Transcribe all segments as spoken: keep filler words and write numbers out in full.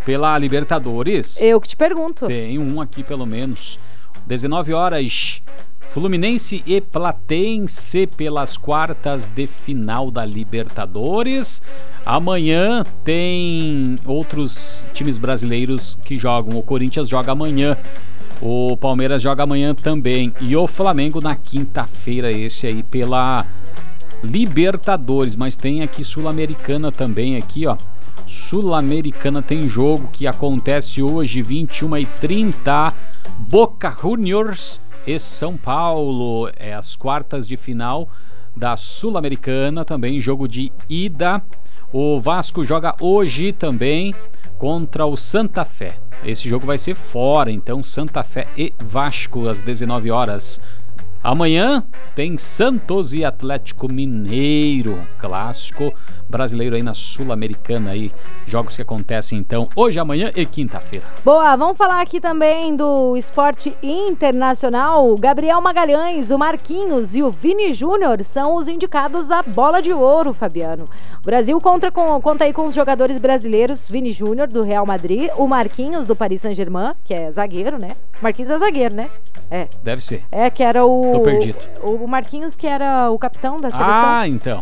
pela Libertadores? Eu que te pergunto. Tem um aqui pelo menos. dezenove horas, Fluminense e Platense pelas quartas de final da Libertadores. Amanhã tem outros times brasileiros que jogam. O Corinthians joga amanhã. O Palmeiras joga amanhã também. E o Flamengo na quinta-feira, esse aí pela Libertadores. Mas tem aqui Sul-Americana também, aqui ó. Sul-Americana tem jogo que acontece hoje, vinte e uma e trinta. Boca Juniors e São Paulo. É as quartas de final da Sul-Americana, também jogo de ida. O Vasco joga hoje também contra o Santa Fé. Esse jogo vai ser fora, então Santa Fé e Vasco às dezenove horas. Amanhã tem Santos e Atlético Mineiro, clássico brasileiro aí na Sul-Americana aí, jogos que acontecem então hoje, amanhã e quinta-feira. Boa, vamos falar aqui também do esporte internacional. Gabriel Magalhães, o Marquinhos e o Vini Júnior são os indicados à bola de ouro, Fabiano. O Brasil conta, com, conta aí com os jogadores brasileiros, Vini Júnior do Real Madrid, o Marquinhos do Paris Saint-Germain, que é zagueiro, né? Marquinhos é zagueiro, né? É. Deve ser. É, que era o... Tô perdido. O, o Marquinhos, que era o capitão da seleção. Ah, então.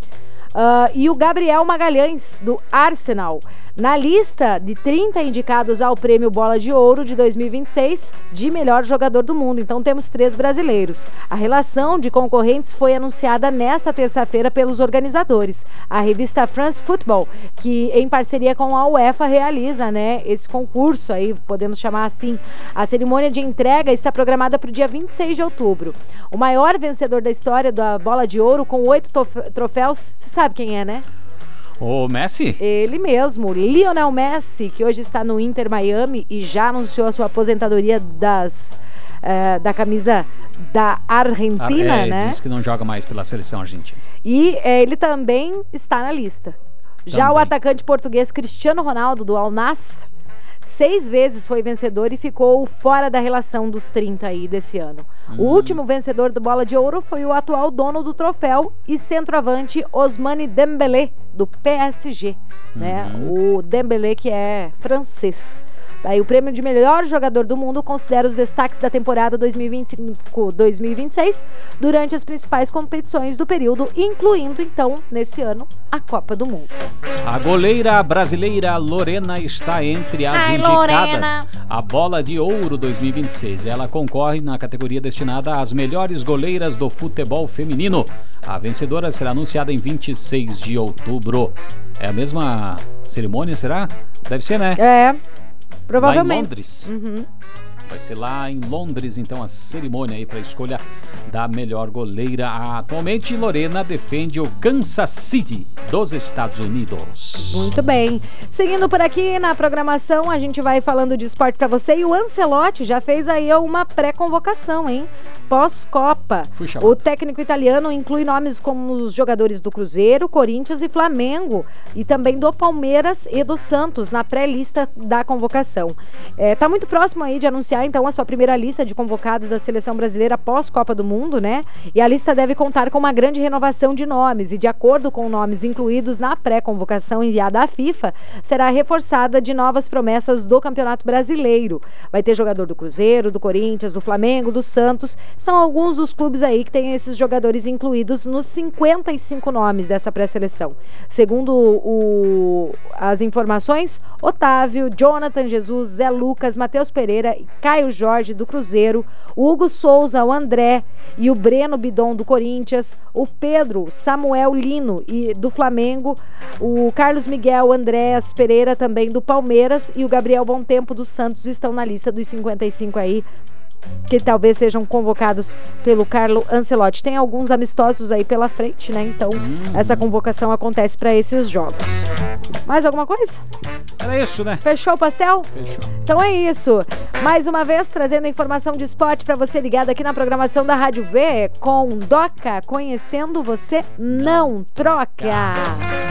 Uh, e o Gabriel Magalhães, do Arsenal. Na lista de trinta indicados ao Prêmio Bola de Ouro de dois mil e vinte e seis de melhor jogador do mundo. Então temos três brasileiros. A relação de concorrentes foi anunciada nesta terça-feira pelos organizadores. A revista France Football, que em parceria com a UEFA realiza, né, esse concurso aí, podemos chamar assim. A cerimônia de entrega está programada para o dia vinte e seis de outubro. O maior vencedor da história da Bola de Ouro, com oito troféus, você sabe quem é, né? O Messi? Ele mesmo, Lionel Messi, que hoje está no Inter Miami e já anunciou a sua aposentadoria das, uh, da camisa da Argentina, ah, é, né? Diz que não joga mais pela seleção argentina. E uh, ele também está na lista. Já também. O atacante português Cristiano Ronaldo, do Al Nassr, seis vezes foi vencedor e ficou fora da relação dos trinta aí desse ano. Hum. O último vencedor do Bola de Ouro foi o atual dono do troféu e centroavante Ousmane Dembélé, do P S G. Uhum. Né? O Dembélé, que é francês. Daí, o prêmio de melhor jogador do mundo considera os destaques da temporada dois mil e vinte e cinco dois mil e vinte e seis durante as principais competições do período, incluindo, então, nesse ano, a Copa do Mundo. A goleira brasileira Lorena está entre as Ai, indicadas Lorena. à Bola de Ouro dois mil e vinte e seis. Ela concorre na categoria destinada às melhores goleiras do futebol feminino. A vencedora será anunciada em vinte e seis de outubro. É a mesma cerimônia, será? Deve ser, né? É. Provavelmente. Lá em Londres. Uhum. Vai ser lá em Londres, então, a cerimônia aí para a escolha da melhor goleira. Atualmente, Lorena defende o Kansas City dos Estados Unidos. Muito bem. Seguindo por aqui na programação, a gente vai falando de esporte para você. E o Ancelotti já fez aí uma pré-convocação, hein? Pós-Copa. O técnico italiano inclui nomes como os jogadores do Cruzeiro, Corinthians e Flamengo. E também do Palmeiras e do Santos na pré-lista da convocação. É, tá muito próximo aí de anunciar então a sua primeira lista de convocados da seleção brasileira pós-Copa do Mundo, né? E a lista deve contar com uma grande renovação de nomes e, de acordo com nomes incluídos na pré-convocação enviada à FIFA, será reforçada de novas promessas do Campeonato Brasileiro. Vai ter jogador do Cruzeiro, do Corinthians, do Flamengo, do Santos. São alguns dos clubes aí que têm esses jogadores incluídos nos cinquenta e cinco nomes dessa pré-seleção. Segundo o, as informações, Otávio, Jonathan Jesus, Zé Lucas, Matheus Pereira e Caio Jorge, do Cruzeiro, o Hugo Souza, o André e o Breno Bidon, do Corinthians, o Pedro Samuel Lino, e, do Flamengo, o Carlos Miguel Andréas Pereira, também do Palmeiras, e o Gabriel Bontempo, do Santos, estão na lista dos cinquenta e cinco aí, que talvez sejam convocados pelo Carlo Ancelotti. Tem alguns amistosos aí pela frente, né? Então, hum. essa convocação acontece para esses jogos. Mais alguma coisa? Era isso, né? Fechou o pastel? Fechou. Então é isso. Mais uma vez, trazendo informação de esporte para você ligado aqui na programação da Rádio V, com Doca, conhecendo você não troca.